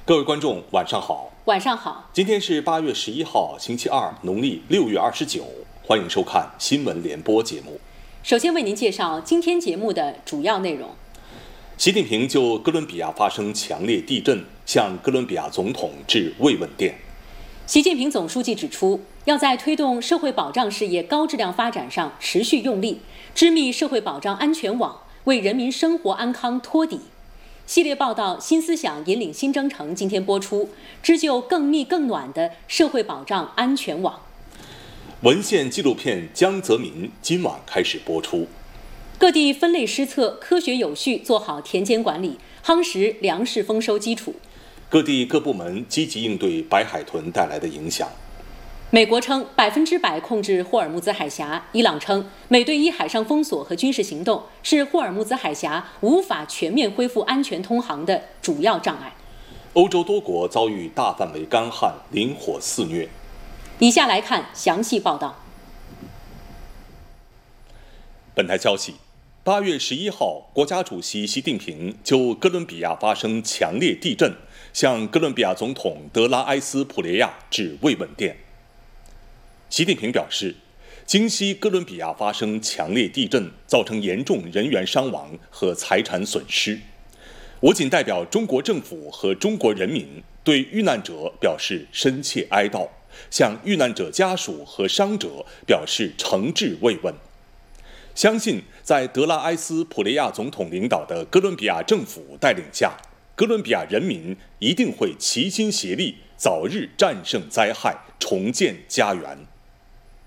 各位观众，晚上好。 晚上好。 今天是8月11号，星期二，农历6月29。欢迎收看新闻联播节目。 首先为您介绍今天节目的主要内容。 习近平就哥伦比亚发生强烈地震，向哥伦比亚总统致慰问电。 习近平总书记指出，要在推动社会保障事业高质量发展上持续用力，织密社会保障安全网，为人民生活安康托底。系列报道《新思想引领新征程》今天播出，织就更密更暖的社会保障安全网。 文献纪录片《江泽民》今晚开始播出。 各地分类施策，科学有序做好田间管理，夯实粮食丰收基础。 各地各部门积极应对白海豚带来的影响。 美国称100%控制霍尔木兹海峡，伊朗称美对伊海上封锁和军事行动是霍尔木兹海峡无法全面恢复安全通航的主要障碍。 欧洲多国遭遇大范围干旱，林火肆虐。 以下来看详细报道。 本台消息，8月11号，国家主席习近平就哥伦比亚发生强烈地震，向哥伦比亚总统德拉埃斯普雷亚致慰问电。习近平表示，今夕哥伦比亚发生强烈地震，造成严重人员伤亡和财产损失。我谨代表中国政府和中国人民对遇难者表示深切哀悼，向遇难者家属和伤者表示诚挚慰问。相信在德拉埃斯普雷亚总统领导的哥伦比亚政府带领下，哥伦比亚人民一定会齐心协力，早日战胜灾害，重建家园。